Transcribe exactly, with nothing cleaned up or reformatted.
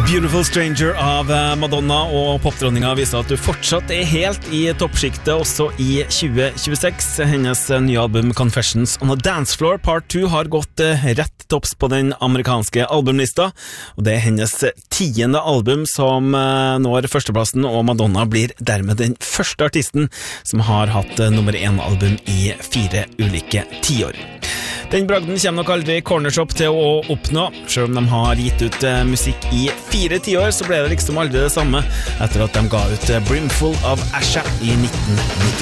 Beautiful Stranger av Madonna og popdronninga viser at du fortsatt er helt i toppskiktet også i tjue tjueseks. Hennes nye album Confessions on a Dance Floor Part to har gått rett topps på den amerikanske albumlista, og det er hennes tiende album som når førsteplassen, og Madonna blir dermed den første artisten som har hatt nummer én album i fire ulike tiår. Den bragden kommer nok aldri Cornershop til å oppnå. Selv om de har gitt ut musikk i fire tiår, så ble det liksom aldri det samme etter at de ga ut Brimful of Asha i nitten nitti.